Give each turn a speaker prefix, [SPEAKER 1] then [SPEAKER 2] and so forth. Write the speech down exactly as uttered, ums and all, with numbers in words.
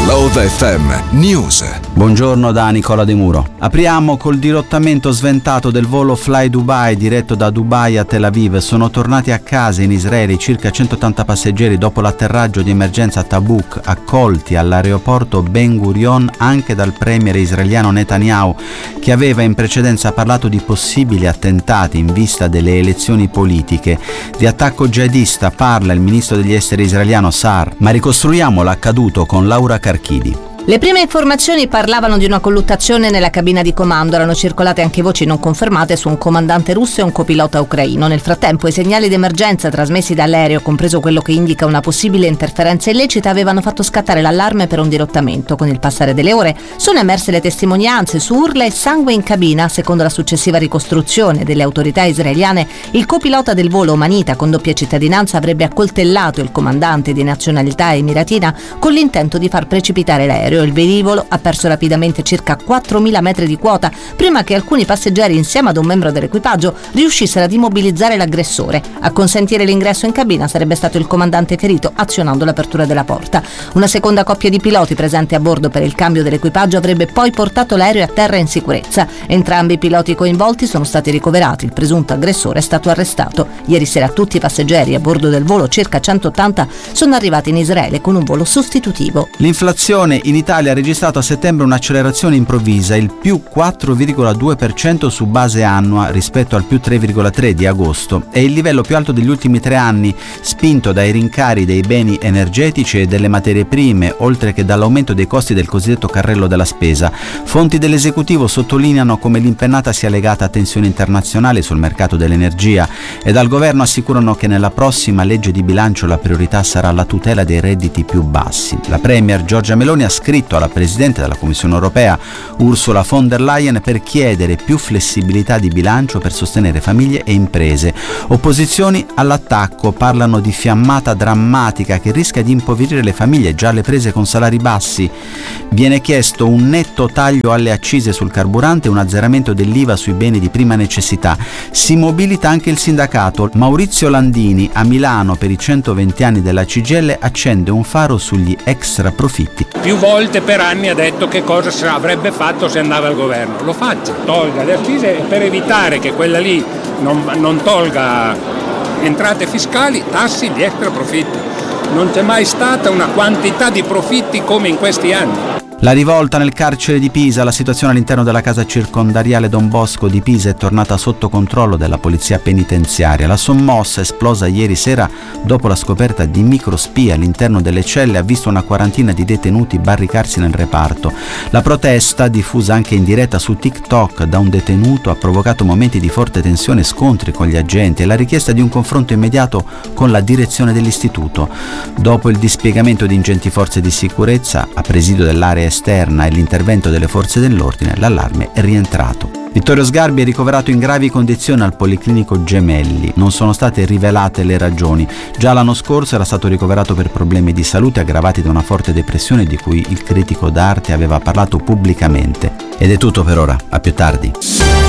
[SPEAKER 1] Love F M News.
[SPEAKER 2] Buongiorno da Nicola De Muro. Apriamo col dirottamento sventato del volo Fly Dubai diretto da Dubai a Tel Aviv. Sono tornati a casa in Israele circa centottanta passeggeri dopo l'atterraggio di emergenza a Tabuk, accolti all'aeroporto Ben Gurion anche dal premier israeliano Netanyahu, che aveva in precedenza parlato di possibili attentati in vista delle elezioni politiche. Di attacco jihadista parla il ministro degli esteri israeliano Saar, ma ricostruiamo l'accaduto con Laura Carchidi.
[SPEAKER 3] Le prime informazioni parlavano di una colluttazione nella cabina di comando, erano circolate anche voci non confermate su un comandante russo e un copilota ucraino. Nel frattempo i segnali di emergenza trasmessi dall'aereo, compreso quello che indica una possibile interferenza illecita, avevano fatto scattare l'allarme per un dirottamento. Con il passare delle ore sono emerse le testimonianze su urla e sangue in cabina. Secondo la successiva ricostruzione delle autorità israeliane, il copilota del volo omanita con doppia cittadinanza avrebbe accoltellato il comandante di nazionalità emiratina con l'intento di far precipitare l'aereo. Il velivolo ha perso rapidamente circa quattromila metri di quota prima che alcuni passeggeri insieme ad un membro dell'equipaggio riuscissero ad immobilizzare l'aggressore. A consentire l'ingresso in cabina sarebbe stato il comandante ferito azionando l'apertura della porta. Una seconda coppia di piloti presente a bordo per il cambio dell'equipaggio avrebbe poi portato l'aereo a terra in sicurezza. Entrambi i piloti coinvolti sono stati ricoverati. Il presunto aggressore è stato arrestato. Ieri sera tutti i passeggeri a bordo del volo, circa centottanta, sono arrivati in Israele con un volo sostitutivo.
[SPEAKER 2] L'inflazione in Italia ha registrato a settembre un'accelerazione improvvisa, il più quattro virgola due per cento su base annua rispetto al più tre virgola tre per cento di agosto. È il livello più alto degli ultimi tre anni, spinto dai rincari dei beni energetici e delle materie prime, oltre che dall'aumento dei costi del cosiddetto carrello della spesa. Fonti dell'esecutivo sottolineano come l'impennata sia legata a tensioni internazionali sul mercato dell'energia e dal governo assicurano che nella prossima legge di bilancio la priorità sarà la tutela dei redditi più bassi. La premier Giorgia Meloni ha scritto alla Presidente della Commissione Europea Ursula von der Leyen per chiedere più flessibilità di bilancio per sostenere famiglie e imprese. Opposizioni all'attacco parlano di fiammata drammatica che rischia di impoverire le famiglie già alle prese con salari bassi. Viene chiesto un netto taglio alle accise sul carburante e un azzeramento dell'I V A sui beni di prima necessità. Si mobilita anche il sindacato. Maurizio Landini a Milano per i centoventi anni della C G I L accende un faro sugli extra profitti.
[SPEAKER 4] Più volte per anni ha detto che cosa avrebbe fatto se andava al governo. Lo faccia, tolga le accise per evitare che quella lì non, non tolga entrate fiscali, tassi gli extra profitti. Non c'è mai stata una quantità di profitti come in questi anni.
[SPEAKER 2] La rivolta nel carcere di Pisa, la situazione all'interno della casa circondariale Don Bosco di Pisa è tornata sotto controllo della polizia penitenziaria. La sommossa, esplosa ieri sera dopo la scoperta di microspie all'interno delle celle, ha visto una quarantina di detenuti barricarsi nel reparto. La protesta, diffusa anche in diretta su TikTok da un detenuto, ha provocato momenti di forte tensione e scontri con gli agenti e la richiesta di un confronto immediato con la direzione dell'istituto. Dopo il dispiegamento di ingenti forze di sicurezza a presidio dell'area esterna e l'intervento delle forze dell'ordine, l'allarme è rientrato. Vittorio Sgarbi è ricoverato in gravi condizioni al Policlinico Gemelli. Non sono state rivelate le ragioni. Già l'anno scorso era stato ricoverato per problemi di salute aggravati da una forte depressione di cui il critico d'arte aveva parlato pubblicamente. Ed è tutto per ora, a più tardi.